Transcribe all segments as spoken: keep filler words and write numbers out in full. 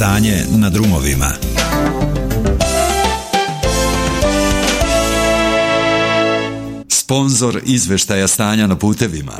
stanje na drumovima. Sponzor izveštaja stanja na putevima.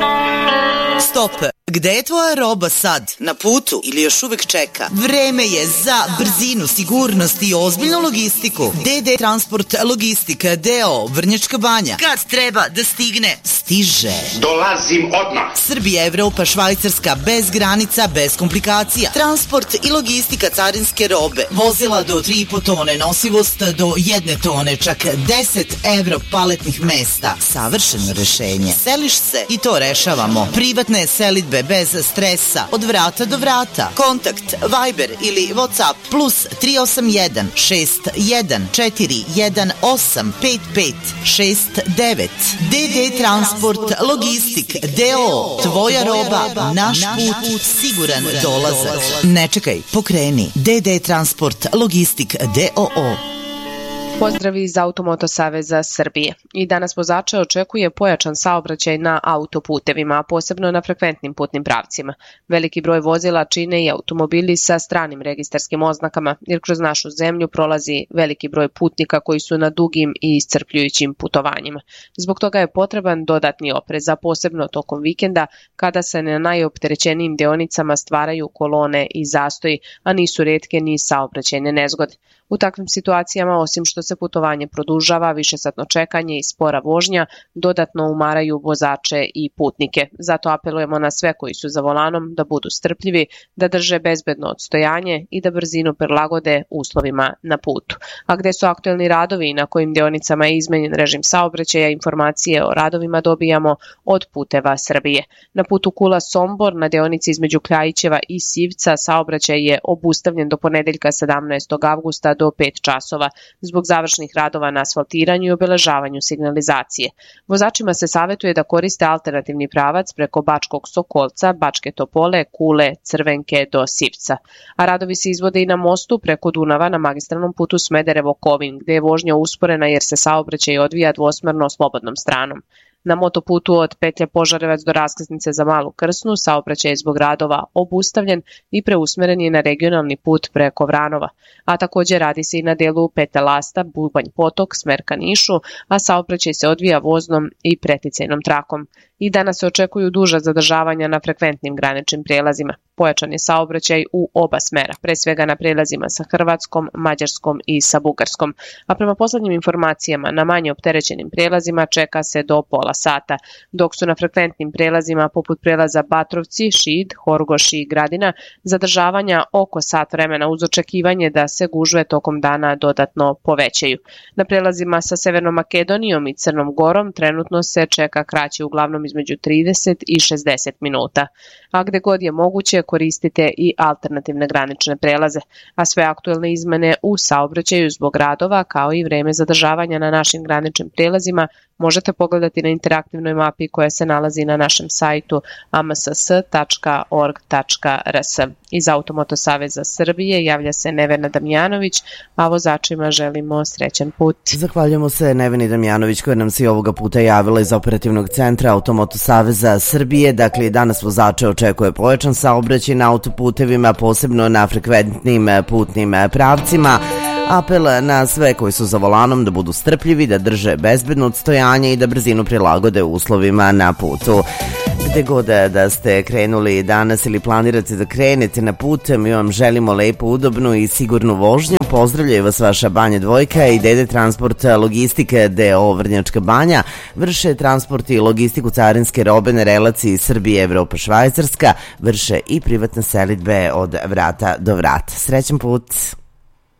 Stop! Gde je tvoja roba sad? Na putu ili još uvek čeka? Vreme je za brzinu, sigurnost i ozbiljnu logistiku. D D Transport Logistika D O Vrnjačka Banja. Kad treba da stigne, stiže. Dolazim odmah. Srbija, Evropa, Švajcarska, bez granica, bez komplikacija. Transport i logistika carinske robe. Vozila do tri i po tone, nosivost do jedne tone, čak deset evro paletnih mesta. Savršeno rešenje. Seliš se i to rešavamo. Privatne selidbe bez stresa, od vrata do vrata. Kontakt Viber ili WhatsApp plus tri osam jedan šest jedan četiri jedan osam pet pet šest devet. D D Transport Logistik D O. Tvoja roba, naš put, siguran dolazak. Ne čekaj, pokreni. D D Transport Logistik D O O. Pozdravi iz Automoto Saveza Srbije. I danas vozače očekuje pojačan saobraćaj na autoputevima, a posebno na frekventnim putnim pravcima. Veliki broj vozila čine i automobili sa stranim registarskim oznakama, jer kroz našu zemlju prolazi veliki broj putnika koji su na dugim i iscrpljujućim putovanjima. Zbog toga je potreban dodatni oprez, a posebno tokom vikenda, kada se na najopterećenijim deonicama stvaraju kolone i zastoji, a nisu retke ni saobraćajne nezgode. U takvim situacijama, osim što se putovanje produžava, višesatno čekanje i spora vožnja dodatno umaraju vozače i putnike. Zato apelujemo na sve koji su za volanom da budu strpljivi, da drže bezbedno odstojanje i da brzinu prilagode uslovima na putu. A gde su aktuelni radovi i na kojim deonicama je izmenjen režim saobraćaja, informacije o radovima dobijamo od Puteva Srbije. Na putu Kula-Sombor, na deonici između Kljajićeva i Sivca, saobraćaj je obustavljen do ponedeljka sedamnaestog avgusta do pet časova zbog završnih radova na asfaltiranju i obeležavanju signalizacije. Vozačima se savetuje da koriste alternativni pravac preko Bačkog Sokolca, Bačke Topole, Kule, Crvenke do Sivca. A radovi se izvode i na mostu preko Dunava na magistralnom putu Smederevo-Kovin, gde je vožnja usporena jer se saobraćaj odvija dvosmerno slobodnom stranom. Na motoputu od petlje Požarevac do raskrsnice za Malu Krsnu saobraćaj je zbog radova obustavljen i preusmeren je na regionalni put preko Vranova. A također radi se i na delu petlje Lasta, Bubanj Potok, smer ka Nišu, a saobraćaj se odvija voznom i preticajnom trakom. I danas se očekuju duža zadržavanja na frekventnim graničnim prijelazima. Pojačan je saobraćaj u oba smera, pre svega na prijelazima sa Hrvatskom, Mađarskom i sa Bugarskom. A prema poslednjim informacijama, na manje opterećenim prijelazima čeka se do pola sata, dok su na frekventnim prijelazima poput prijelaza Batrovci, Šid, Horgoš i Gradina zadržavanja oko sat vremena uz očekivanje da se gužve tokom dana dodatno povećaju. Na prijelazima sa Severnom Makedonijom i Crnom Gorom trenutno se čeka kraće uglavnom između trideset i šezdeset minuta. A gde god je moguće koristite i alternativne granične prelaze, a sve aktuelne izmene u saobraćaju zbog radova kao i vreme zadržavanja na našim graničnim prelazima možete pogledati na interaktivnoj mapi koja se nalazi na našem sajtu a m s s tačka org tačka r s. Iz Automoto Saveza Srbije javlja se Nevena Damjanović, a vozačima želimo srećan put. Zahvaljujemo se Neveni Damjanović koja nam se ovoga puta javila iz operativnog centra Automoto Saveza Srbije. Dakle, danas vozače očekuje pojačan saobraćaj na autoputevima, posebno na frekventnim putnim pravcima. Apel na sve koji su za volanom da budu strpljivi, da drže bezbedno odstojanje i da brzinu prilagode uslovima na putu. Gde god da ste krenuli danas ili planirate da krenete na put, mi vam želimo lepu, udobnu i sigurnu vožnju. Pozdravljaju vas vaša Banja Dvojka i D D Transport Logistika D O Vrnjačka Banja. Vrše transport i logistiku carinske robe na relaciji Srbije, Evropa, Švajcarska. Vrše i privatne selidbe od vrata do vrata. Srećan put!